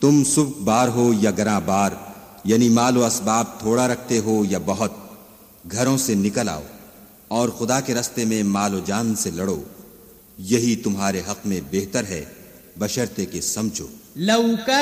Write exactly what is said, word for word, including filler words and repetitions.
तुम सुख बार हो या गरा बार, यानी माल व असबाब थोड़ा रखते हो या बहुत, घरों से निकल आओ और खुदा के रास्ते में माल व जान से लड़ो। यही तुम्हारे हक में बेहतर है, बशर्ते कि समझो।